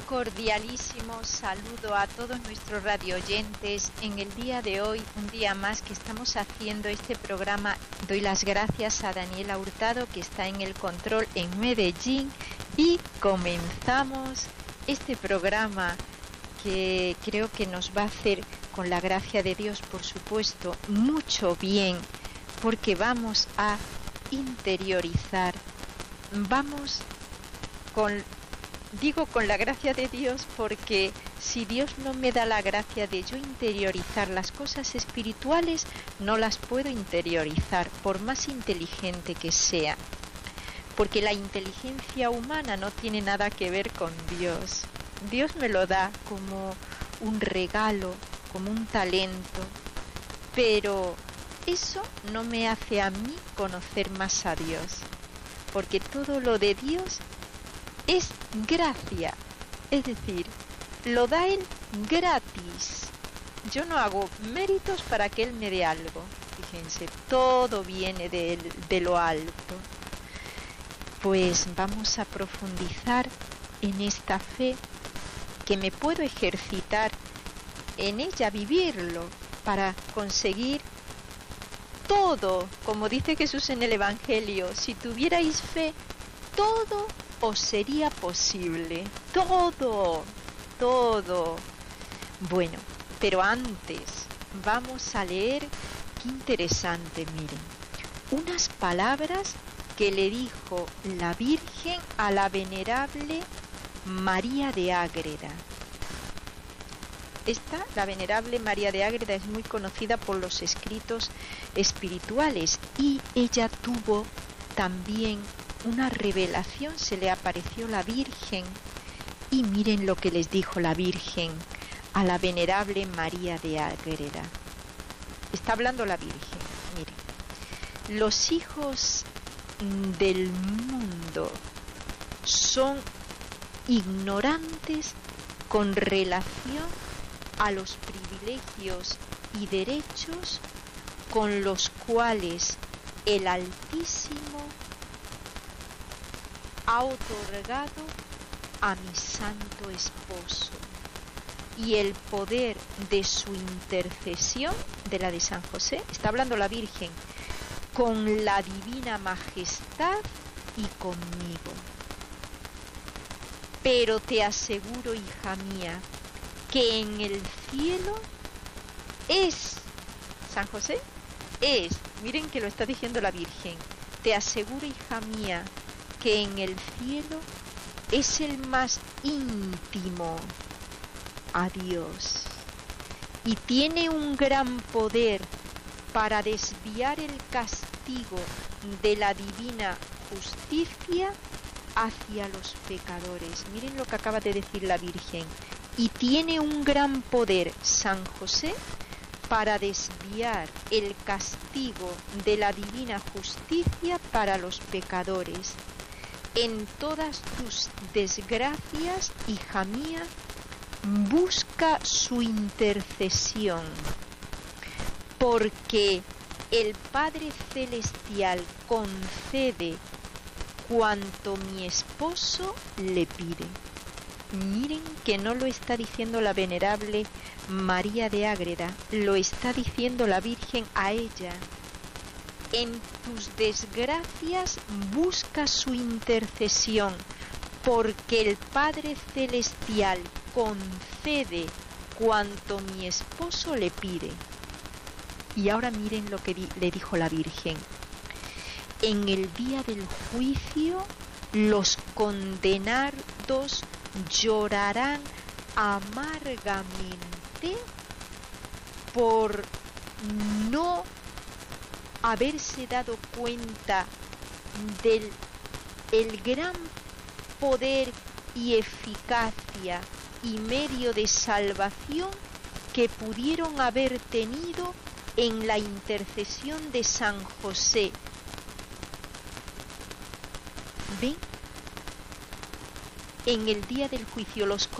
cordialísimo saludo a todos nuestros radioyentes. En el día de hoy, un día más que estamos haciendo este programa, doy las gracias a Daniela Hurtado, que está en el control en Medellín, y comenzamos este programa que creo que nos va a hacer, con la gracia de Dios, por supuesto, mucho bien, porque vamos a interiorizar, digo con la gracia de Dios, porque si Dios no me da la gracia de yo interiorizar las cosas espirituales, no las puedo interiorizar, por más inteligente que sea. Porque la inteligencia humana no tiene nada que ver con Dios. Dios me lo da como un regalo, como un talento, pero eso no me hace a mí conocer más a Dios, porque todo lo de Dios es gracia, es decir, lo da Él gratis. Yo no hago méritos para que Él me dé algo. Fíjense, todo viene de Él, de lo alto. Pues vamos a profundizar en esta fe, que me puedo ejercitar en ella, vivirlo, para conseguir todo, como dice Jesús en el Evangelio: si tuvierais fe, todo os sería posible, todo. Bueno, pero antes vamos a leer, qué interesante, miren, unas palabras que le dijo la Virgen a la venerable María de Ágreda. La venerable María de Ágreda es muy conocida por los escritos espirituales, y ella tuvo también una revelación, se le apareció la Virgen, y miren lo que les dijo la Virgen a la venerable María de Ágreda. Está hablando la Virgen, miren: los hijos del mundo son ignorantes con relación a los privilegios y derechos con los cuales el Altísimo ha otorgado a mi santo esposo, y el poder de su intercesión, de la de San José, está hablando la Virgen, con la divina majestad y conmigo. Pero te aseguro, hija mía, que en el cielo es, San José es, miren que lo está diciendo la Virgen, te aseguro, hija mía, que en el cielo es el más íntimo a Dios, y tiene un gran poder para desviar el castigo de la divina justicia hacia los pecadores. Miren lo que acaba de decir la Virgen: y tiene un gran poder San José para desviar el castigo de la divina justicia para los pecadores. En todas tus desgracias, hija mía, busca su intercesión, porque el Padre Celestial concede cuanto mi esposo le pide. Miren que no lo está diciendo la venerable María de Ágreda, lo está diciendo la Virgen a ella. En tus desgracias busca su intercesión, porque el Padre Celestial concede cuanto mi esposo le pide. Y ahora miren lo que le dijo la Virgen: en el día del juicio los condenados llorarán amargamente por no haberse dado cuenta del el gran poder y eficacia y medio de salvación que pudieron haber tenido en la intercesión de San José. ¿Ven? En el día del juicio los